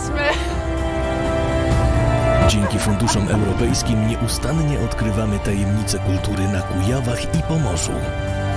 jesteśmy. Dzięki funduszom europejskim nieustannie odkrywamy tajemnice kultury na Kujawach i Pomorzu.